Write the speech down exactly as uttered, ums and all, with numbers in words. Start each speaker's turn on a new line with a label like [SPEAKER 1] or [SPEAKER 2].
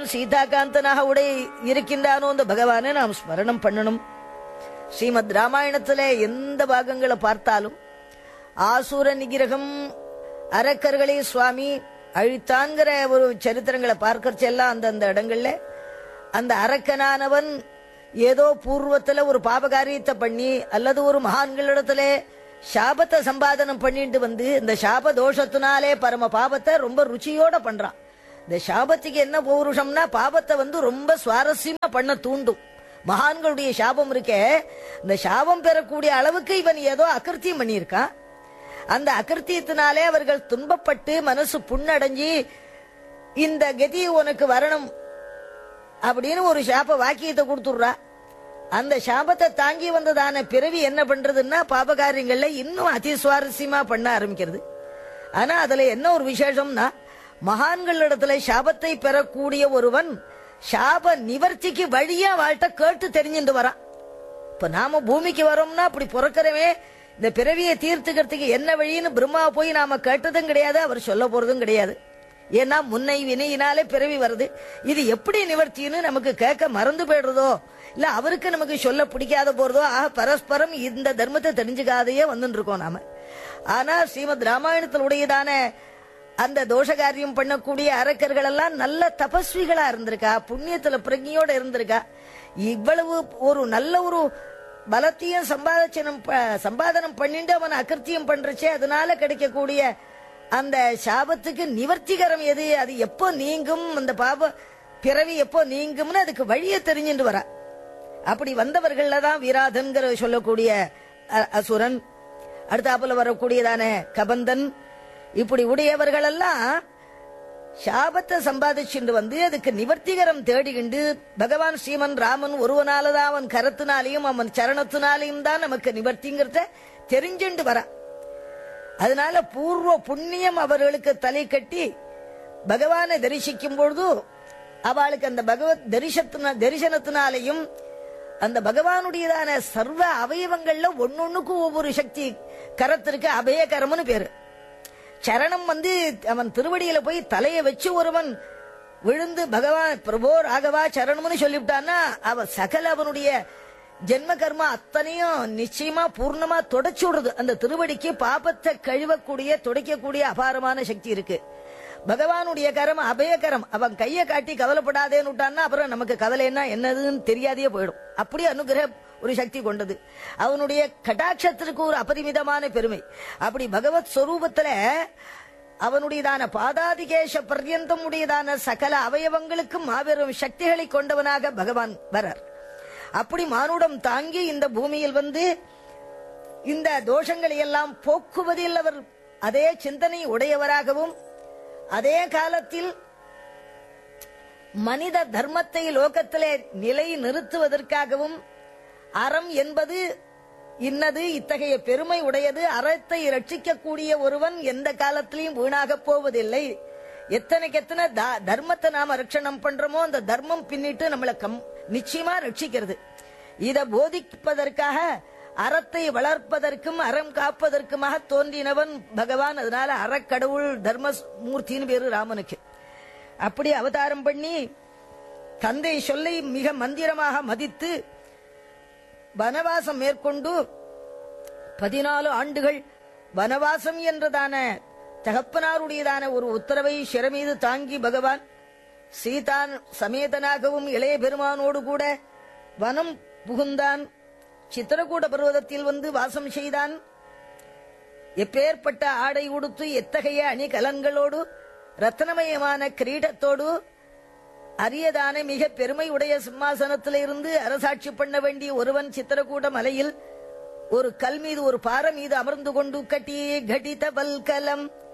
[SPEAKER 1] சீதாகாந்தனாக உடைய இருக்கின்றானோ அந்த பகவானை நாம் ஸ்மரணம் பண்ணணும். ஸ்ரீமத் ராமாயணத்துல எந்த பாகங்களை பார்த்தாலும் ஆசூர நிகிரகம் அரக்கர்களே சுவாமி அழித்தாங்கிற ஒரு சரித்திரங்களை பார்க்கறச்செல்லாம் அந்தந்த இடங்கள்ல அந்த அரக்கனானவன் ஏதோ பூர்வத்துல ஒரு பாபகாரியத்தை பண்ணி அல்லது ஒரு மகான்களிடத்துல சாபத்தை சம்பாதனம் பண்ணிட்டு வந்து இந்த சாப தோஷத்தினாலே பரம பாபத்தை ரொம்ப ருச்சியோட பண்றான். இந்த சாபத்துக்கு என்ன பௌருஷம்னா பாபத்தை வந்து ரொம்ப சுவாரஸ்யமா பண்ண தூண்டும். மகான்களுடைய சாபம் இருக்கே, இந்த சாபம் பெறக்கூடிய அளவுக்கு இவன் ஏதோ அகிருத்தியம் பண்ணியிருக்கான். அந்த அகிருத்தியத்தினாலே அவர்கள் துன்பப்பட்டு மனசு புண்ணடைஞ்சி இந்த கதி உனக்கு வரணும் அப்படின்னு ஒரு சாப வாக்கியத்தை கொடுத்துடுறா. அந்த சாபத்தை தாங்கி வந்ததான பிறவி என்ன பண்றதுன்னா பாபகாரியங்கள்ல இன்னும் அதி சுவாரஸ்யமா பண்ண ஆரம்பிக்கிறது. ஆனா அதுல என்ன ஒரு விசேஷம்னா மகான்களிடத்துல சாபத்தை பெறக்கூடிய ஒருவன் சாப நிவர்த்திக்கு வழியா வாழ்த்த கேட்டு தெரிஞ்சுட்டு வரான். இப்ப நாம பூமிக்கு வரோம்னா அப்படி பிறக்கிறவே இந்த பிறவியை தீர்த்துக்கிறதுக்கு என்ன வழின்னு பிரம்மா போய் நாம கேட்டதும் கிடையாது, அவர் சொல்ல போறதும் கிடையாது. ஏன்னா முன்னை வினையினாலே பிறவி வருது. இது எப்படி நிவர்த்தின்னு நமக்கு கேட்க மறந்து போயிடுறதோ இல்ல அவருக்கு நமக்கு சொல்ல பிடிக்காத போறதோ ஆக பரஸ்பரம் இந்த தர்மத்தை தெரிஞ்சுக்காதையே வந்துட்டு இருக்கோம் நாம. ஆனா ஸ்ரீமத் ராமாயணத்தில் உடையதான அந்த தோஷகாரியம் பண்ணக்கூடிய அரக்கர்கள் எல்லாம் நல்ல தபஸ்விகளா இருந்திருக்கா, புண்ணியத்துல பிரஜையோட இருந்திருக்கா. இவ்வளவு ஒரு நல்ல ஒரு பலத்தையும் சம்பாதனம் சம்பாதனம் பண்ணிட்டு அவன் அகிருத்தியம் பண்றச்சே அதனால கிடைக்கக்கூடிய அந்த சாபத்துக்கு நிவர்த்திகரம் எது, அது எப்போ நீங்கும், அந்த பாப பிறவி எப்போ நீங்கும்னு அதுக்கு வழியை தெரிஞ்சுட்டு வர. அப்படி வந்தவர்கள்ல தான் வீராதன்கிற சொல்லக்கூடிய அசுரன், அடுத்தாப்புல வரக்கூடியதான கபந்தன், இப்படி உடையவர்கள் எல்லாம் சாபத்தை சம்பாதிச்சுட்டு வந்து அதுக்கு நிவர்த்திகரம் தேடிக்கிண்டு பகவான் ஸ்ரீமன் ராமன் ஒருவனாலதான் அவன் கரத்தினாலையும் அவன் சரணத்தினாலையும் தான் நமக்கு நிவர்த்திங்கிறத தெரிஞ்சுண்டு வர. அதனால பூர்வ புண்ணியம் அவர்களுக்கு தலை கட்டி பகவானை தரிசிக்கும் பொழுது அவளுக்கு அந்த பகவத் தரிசன தரிசனத்தினாலையும் அந்த பகவானுடையதான சர்வ அவயவங்கள்ல ஒன்னொன்னுக்கும் ஒவ்வொரு சக்தி கரத்திற்கு அபயகரம்னு பேரு. சரணம் வந்து அவன் திருவடியில போய் தலையை வச்சு ஒருவன் விழுந்து பகவான் பிரபோ ராகவா சரணம்னு சொல்லிவிட்டான்னா அவன் சகல அவனுடைய ஜென்ம கர்மா அத்தனையும் நிச்சயமா பூர்ணமா தொடச்சு விடுறது. அந்த திருவடிக்கு பாபத்தை கழுவக்கூடிய துடைக்கக்கூடிய அபாரமான சக்தி இருக்கு. பகவானுடைய கரம் அபயகரம், அவன் கையை காட்டி கவலைப்படாதேன்னு விட்டான்னா அப்புறம் நமக்கு கவலைன்னா என்னதுன்னு தெரியாதே போயிடும். அப்படி அனுகிரக ஒரு சக்தி கொண்டது. அவனுடைய கடாட்சத்திற்கு ஒரு அபரிமிதமான பெருமை. அப்படி பகவத் ஸ்வரூபத்துல அவனுடையதான பாதாதிகேஷ பர்யந்தம் உடையதான சகல அவயவங்களுக்கு மாபெரும் சக்திகளை கொண்டவனாக பகவான் வரார். அப்படி மானுடம் தாங்கி இந்த பூமியில் வந்து இந்த தோஷங்களை எல்லாம் போக்குவதில் அவர் அதே சிந்தனை உடையவராகவும் அதே காலத்தில் மனித தர்மத்தை லோகத்திலே நிலை நிறுத்துவதற்காகவும் அறம் என்பது இன்னது, இத்தகைய பெருமை உடையது, அறத்தை ரட்சிக்கக்கூடிய ஒருவன் எந்த காலத்திலையும் வீணாக போவதில்லை. எத்தனைக்கு எத்தனை தர்மத்தை நாம ரட்சணம் பண்றோமோ அந்த தர்மம் பின்னிட்டு நம்மளை கம் நிச்சயமா ரட்சிக்கிறது. இத போதிப்பதற்காக அறத்தை வளர்ப்பதற்கும் அறம் காப்பதற்குமாக தோன்றினவன் பகவான். அதனால அறக்கடவுள் தர்மமூர்த்தின்னு பேரு ராமனுக்கு. அப்படி அவதாரம் பண்ணி தந்தை சொல்லை மிக மந்திரமாக மதித்து வனவாசம் மேற்கொண்டு பதினாலு ஆண்டுகள் வனவாசம் என்றதான தகப்பனாருடையதான ஒரு உத்தரவை சிறமீது தாங்கி பகவான் சீதான் சமேதனாகவும் இளைய பெருமானோடு கூட வனம் புகுந்தான். சித்திரகூட பர்வதத்தில் வந்து வாசம் செய்தான். எப்பேற்பட்ட ஆடை உடுத்து எத்தகைய அணி கலன்களோடு ரத்னமயமான கிரீடத்தோடு அரியதான மிக பெருமை உடைய சிம்மாசனத்தில் இருந்து அரசாட்சி பண்ண வேண்டிய ஒருவன் சித்திரகூட மலையில் ஒரு கல் மீது ஒரு பாறை மீது அமர்ந்து கொண்டு கட்டி கடித பல்கலம்